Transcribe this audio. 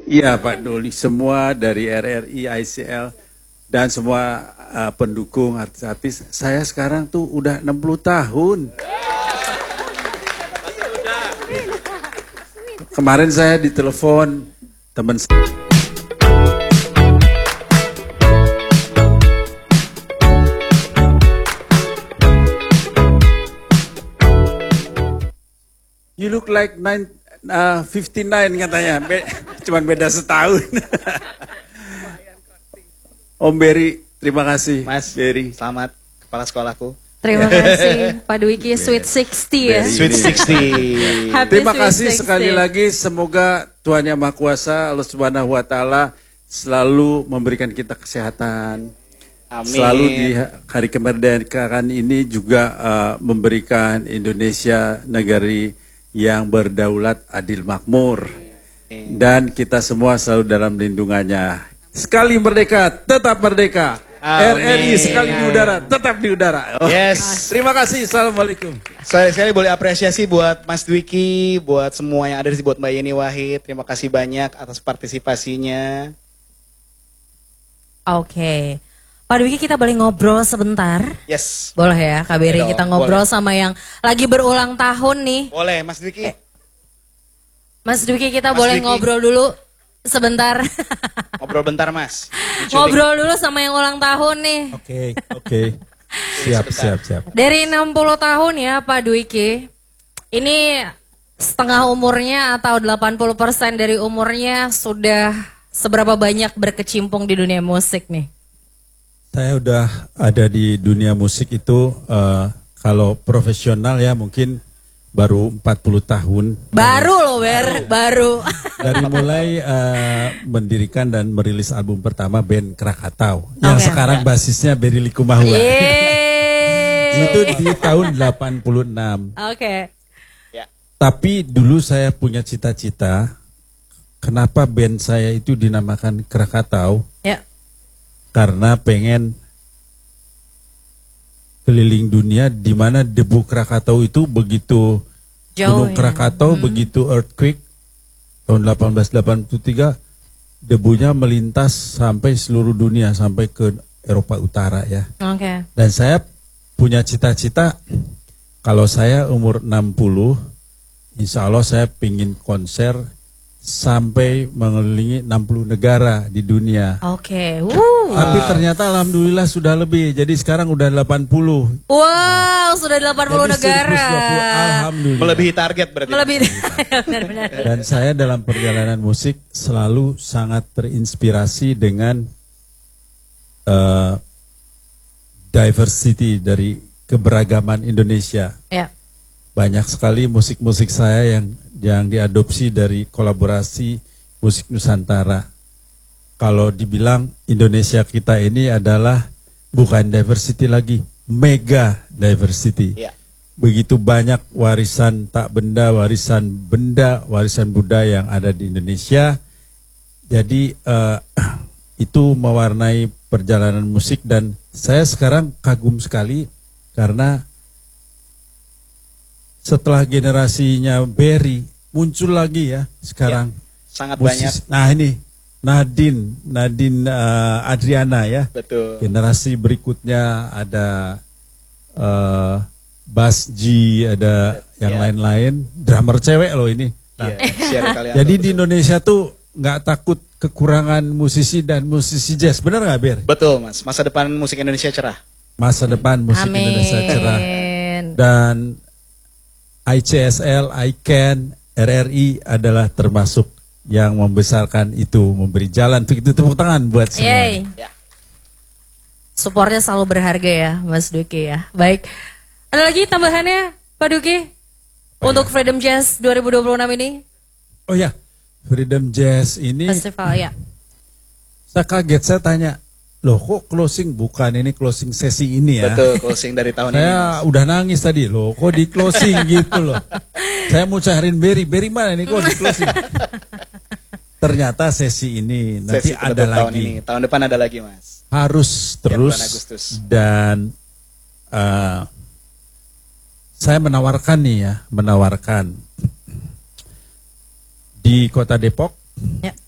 Iya Pak Doli, semua dari RRI, ICL, dan semua pendukung artis-artis. Saya sekarang tuh udah 60 tahun. Kemarin saya ditelepon teman saya. You look like 59 katanya, cuman beda setahun. Om Berry, terima kasih. Mas Berry, selamat kepala sekolahku. Terima kasih Pak Dwiki, Sweet 60 ya. Sweet 60. Happy terima Sweet kasih 60. sekali lagi. Semoga Tuhan Yang Maha Kuasa, Allah Subhanahu Wa Taala selalu memberikan kita kesehatan. Amin. Selalu di hari kemerdekaan ini juga memberikan Indonesia negeri yang berdaulat, adil, makmur. Dan kita semua selalu dalam lindungannya. Sekali merdeka, tetap merdeka. Amin. RRI sekali di udara, tetap di udara. Yes. Terima kasih, Assalamualaikum. Sekali boleh apresiasi buat Mas Dwiki, buat semua yang ada di sini, buat Mbak Yeni Wahid. Terima kasih banyak atas partisipasinya. Oke. Pak Dwiki, kita boleh ngobrol sebentar? Yes. Boleh ya, Kak Berry, Boleh kita dong, ngobrol boleh. sama yang lagi berulang tahun nih. Boleh Mas Dwiki. Mas Dwiki, kita Mas boleh Dwiki. ngobrol dulu sebentar. Ngobrol bentar Mas. Ngobrol dulu sama yang ulang tahun nih. Oke. Siap. Dari 60 tahun ya Pak Dwiki. Ini setengah umurnya atau 80% dari umurnya sudah seberapa banyak berkecimpung di dunia musik nih? Saya udah ada di dunia musik itu kalau profesional ya mungkin baru 40 tahun. Baru loh baru. Dari mulai mendirikan dan merilis album pertama band Krakatau. Yang sekarang basisnya Berry Likumahua. Yeay. Itu di tahun 86. Oke. Tapi dulu saya punya cita-cita, kenapa band saya itu dinamakan Krakatau? Ya. Karena pengen keliling dunia di mana debu Krakatau itu begitu Jauh Gunung ya. Krakatau begitu earthquake tahun 1883 debunya melintas sampai seluruh dunia sampai ke Eropa Utara ya. Oke. Dan saya punya cita-cita kalau saya umur 60 insya Allah saya pingin konser sampai mengelilingi 60 negara di dunia. Oke. Tapi ternyata alhamdulillah sudah lebih. Jadi sekarang udah 80. Wow, sudah 80 Jadi negara. 120, alhamdulillah. Melebihi target berarti. Melebihi. Benar-benar. Dan saya dalam perjalanan musik selalu sangat terinspirasi dengan diversity dari keberagaman Indonesia. Ya. Banyak sekali musik-musik saya yang diadopsi dari kolaborasi musik Nusantara. Kalau dibilang Indonesia kita ini adalah bukan diversity lagi, mega diversity. Iya. Begitu banyak warisan tak benda, warisan budaya yang ada di Indonesia. Jadi itu mewarnai perjalanan musik dan saya sekarang kagum sekali karena setelah generasinya Berry muncul lagi ya sekarang Sangat banyak. Nah ini Nadine Adriana ya. Betul. Generasi berikutnya ada Bas G, ada yang lain-lain. Drummer cewek loh ini. Nah, jadi di Indonesia tuh nggak takut kekurangan musisi dan musisi jazz. Benar nggak Ber? Betul Mas. Masa depan musik Indonesia cerah. Masa depan musik Indonesia cerah. Dan ICSL, ICAN, RRI adalah termasuk yang membesarkan itu, memberi jalan. Itu tepuk tangan buat semua. Ya. Supportnya selalu berharga ya Mas Dwiki ya. Baik, ada lagi tambahannya Pak Dwiki untuk Freedom Jazz 2026 ini? Oh ya, Freedom Jazz ini Festival ya. saya kaget, saya tanya, loh kok closing bukan ini closing sesi ini ya? Betul, closing dari tahun ini. Saya udah nangis tadi, loh kok di closing gitu loh. Saya mau cariin Berry mana ini kok di closing. Ternyata sesi ini nanti Sesi ada tahun lagi. ini. Tahun depan ada lagi Mas. Harus terus bulan Agustus. dan saya menawarkan nih ya, menawarkan di Kota Depok Ya.